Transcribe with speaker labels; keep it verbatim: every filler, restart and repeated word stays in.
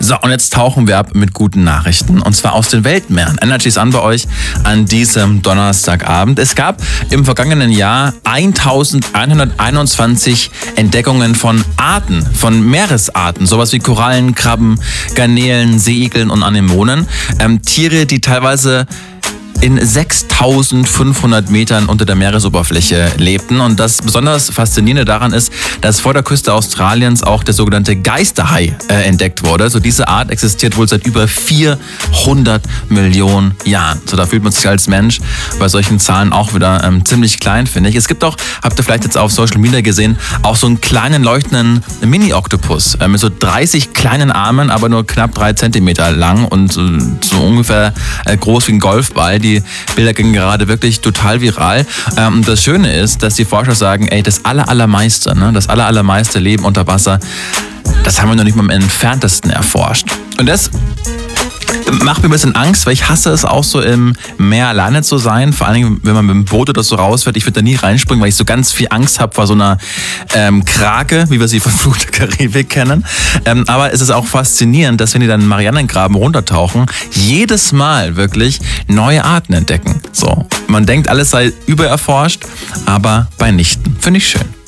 Speaker 1: So, und jetzt tauchen wir ab mit guten Nachrichten. Und zwar aus den Weltmeeren. Energy ist an bei euch an diesem Donnerstagabend. Es gab im vergangenen Jahr eintausendeinhunderteinundzwanzig Entdeckungen von Arten, von Meeresarten. Sowas wie Korallen, Krabben, Garnelen, Seeigeln und Anemonen. Ähm, Tiere, die teilweise in sechstausendfünfhundert Metern unter der Meeresoberfläche lebten. Und das besonders Faszinierende daran ist, dass vor der Küste Australiens auch der sogenannte Geisterhai äh, entdeckt wurde. Also diese Art existiert wohl seit über vierhundert Millionen Jahren. So, da fühlt man sich als Mensch bei solchen Zahlen auch wieder ähm, ziemlich klein, finde ich. Es gibt auch, habt ihr vielleicht jetzt auf Social Media gesehen, auch so einen kleinen leuchtenden Mini-Oktopus äh, mit so dreißig kleinen Armen, aber nur knapp drei Zentimeter lang und äh, so ungefähr äh, groß wie ein Golfball. Die Die Bilder gingen gerade wirklich total viral. Ähm, das Schöne ist, dass die Forscher sagen, ey, das aller, allermeiste, ne, das aller, allermeiste Leben unter Wasser, das haben wir noch nicht mal am entferntesten erforscht. Und das macht mir ein bisschen Angst, weil ich hasse es auch so im Meer alleine zu sein. Vor allen Dingen, wenn man mit dem Boot oder so rausfährt. Ich würde da nie reinspringen, weil ich so ganz viel Angst habe vor so einer ähm, Krake, wie wir sie von Fluch der Karibik kennen. Ähm, aber es ist auch faszinierend, dass wenn die dann in den Marianengraben runtertauchen, jedes Mal wirklich neue Arten entdecken. So, man denkt, alles sei übererforscht, aber bei nichten. Finde ich schön.